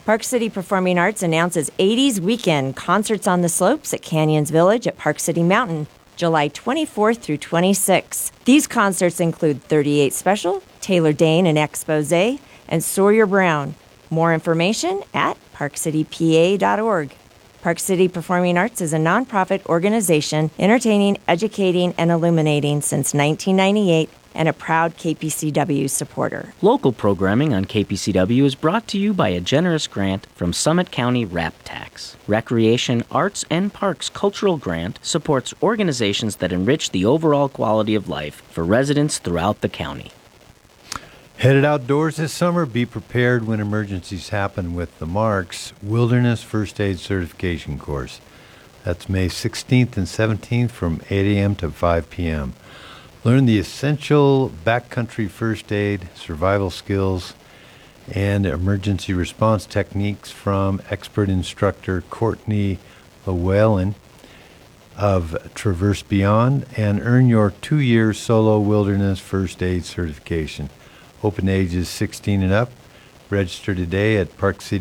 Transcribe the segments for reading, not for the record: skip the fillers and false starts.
Park City Performing Arts announces 80s Weekend concerts on the slopes at Canyons Village at Park City Mountain, July 24th through 26th. These concerts include 38 Special, Taylor Dane and Exposé, and Sawyer Brown. More information at parkcitypa.org. Park City Performing Arts is a nonprofit organization entertaining, educating, and illuminating since 1998 and a proud KPCW supporter. Local programming on KPCW is brought to you by a generous grant from Summit County RAP Tax. Recreation, Arts, and Parks Cultural Grant supports organizations that enrich the overall quality of life for residents throughout the county. Headed outdoors this summer, be prepared when emergencies happen with the Marks Wilderness First Aid Certification Course. That's May 16th and 17th from 8 a.m. to 5 p.m. Learn the essential backcountry first aid, survival skills, and emergency response techniques from expert instructor Courtney Llewellyn of Traverse Beyond, and earn your 2-year solo wilderness first aid certification. Open ages 16 and up. Register today at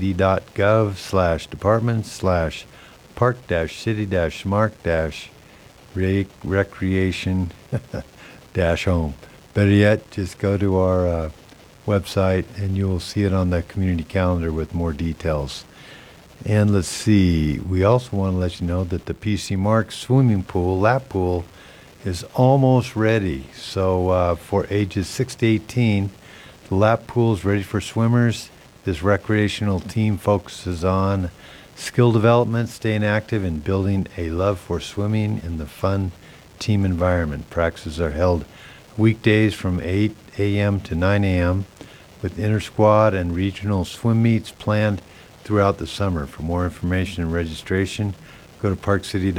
parkcity.gov/departments/park-city-smart-recreation home. Better yet, just go to our website and you'll see it on the community calendar with more details. And let's see, we also want to let you know that the PC Marks swimming pool, lap pool, is almost ready. So for ages 6 to 18, the lap pool is ready for swimmers. This recreational team focuses on skill development, staying active, and building a love for swimming in the fun team environment. Practices are held weekdays from 8 a.m. to 9 a.m. with inter-squad and regional swim meets planned throughout the summer. For more information and registration, go to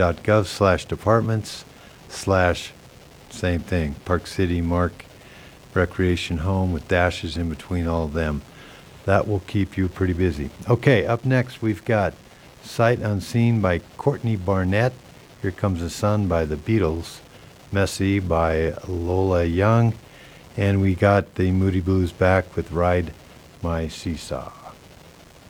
parkcity.gov/departments/same thing, Park City Mark Recreation Home with dashes in between all of them. That will keep you pretty busy. Okay, up next we've got Sight Unseen by Courtney Barnett. Here Comes the Sun by the Beatles, Messy by Lola Young, and we got the Moody Blues back with Ride My Seesaw.